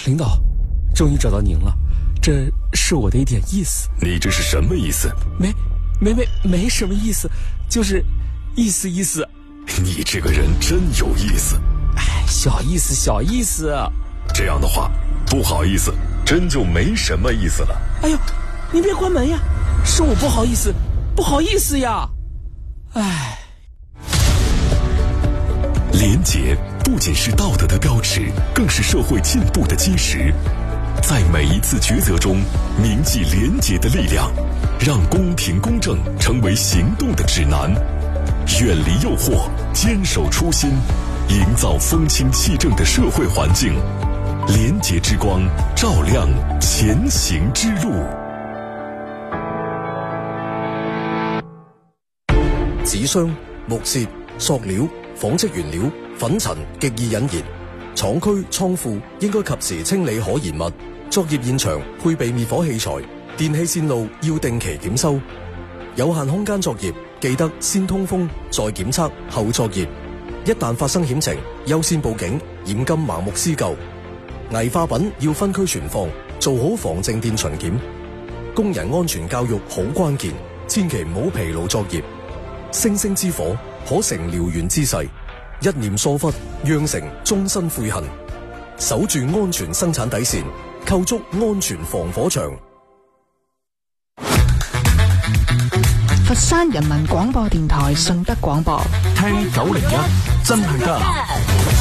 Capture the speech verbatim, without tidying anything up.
领导，终于找到您了，这是我的一点意思。 你这是什么意思？ 没没没没什么意思，就是意思意思。 你这个人真有意思。 哎，小意思小意思。 这样的话，不好意思，真就没什么意思了。 哎呦，您别关门呀，是我不好意思，不好意思呀。哎， 廉洁不仅是道德的标尺，更是社会进步的基石。在每一次抉择中铭记廉洁的力量，让公平公正成为行动的指南。远离诱惑，坚守初心，营造风清气正的社会环境。廉洁之光照亮前行之路。 紙箱、木屑、塑料、紡織原料、粉塵極易引燃，廠區倉庫應該及時清理可燃物。作業現場配備滅火器材，電氣線路要定期檢修。有限空間作業，記得先通風，再檢測，後作業。一旦發生險情，優先報警，嚴禁盲目施救。危化品要分區存放，做好防靜電巡檢。工人安全教育好關鍵，千祈唔好疲勞作業。星星之火可成燎原之勢，一念疏忽釀成終身悔恨。守住安全生產底線，構築安全防火牆。 佛山人民廣播電台順德廣播， 聽九零一真係得。